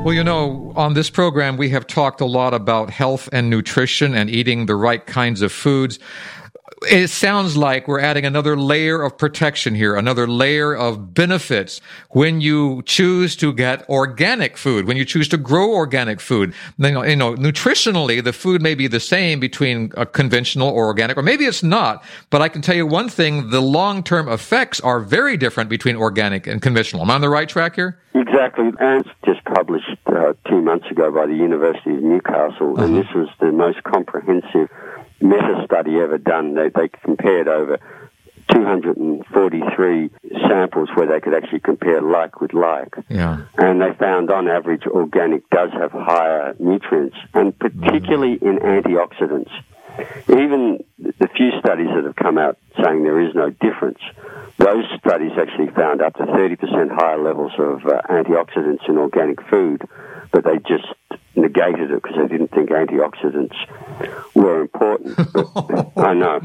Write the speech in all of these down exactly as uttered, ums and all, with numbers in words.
Well, you know, on this program, we have talked a lot about health and nutrition and eating the right kinds of foods. It sounds like we're adding another layer of protection here, another layer of benefits when you choose to get organic food, when you choose to grow organic food. You know, you know, nutritionally, the food may be the same between a conventional or organic, or maybe it's not. But I can tell you one thing, the long-term effects are very different between organic and conventional. Am I on the right track here? Exactly. And it's just published uh, two months ago by the University of Newcastle, uh-huh. and this was the most comprehensive meta-study ever done. They, they compared over two hundred forty-three samples where they could actually compare like with like. Yeah. And they found on average organic does have higher nutrients, and particularly in antioxidants. Even the few studies that have come out saying there is no difference, those studies actually found up to thirty percent higher levels of uh, antioxidants in organic food, but they just negated it because they didn't think antioxidants were important. But I know.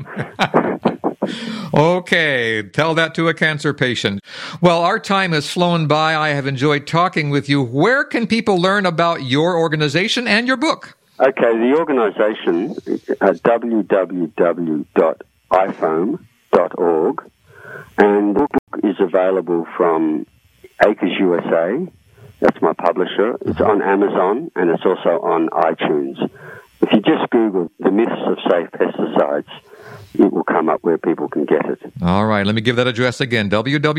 Okay, tell that to a cancer patient. Well, our time has flown by. I have enjoyed talking with you. Where can people learn about your organization and your book? Okay, the organization is uh, w w w dot i foam dot org, and the book is available from Acres U S A. That's my publisher. It's on Amazon, and it's also on iTunes. If you just Google The Myths of Safe Pesticides, it will come up where people can get it. All right, let me give that address again, w w w